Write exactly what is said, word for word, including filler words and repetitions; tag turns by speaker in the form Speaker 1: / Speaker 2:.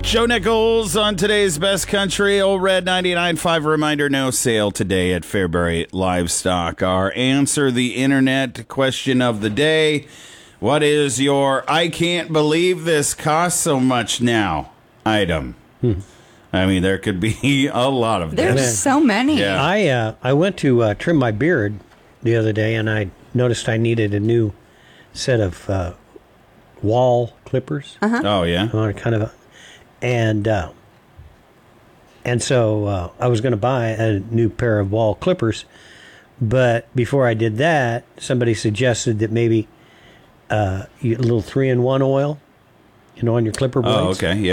Speaker 1: Joe Nichols on today's Best Country. Old Red ninety-nine point five. Reminder, no sale today at Fairbury Livestock. Our answer the internet question of the day. What is your I can't believe this costs so much now item? Hmm. I mean, there could be a lot of them.
Speaker 2: There's so many.
Speaker 1: Yeah.
Speaker 3: I uh, I went to uh, trim my beard the other day, and I noticed I needed a new set of uh, wall clippers.
Speaker 2: Uh-huh.
Speaker 1: Oh, yeah?
Speaker 3: I wanted kind of a, and uh, and so uh, I was going to buy a new pair of wall clippers, but before I did that, somebody suggested that maybe uh, you, a little three in one oil, you know, on your clipper blades.
Speaker 1: Oh, okay. Yeah.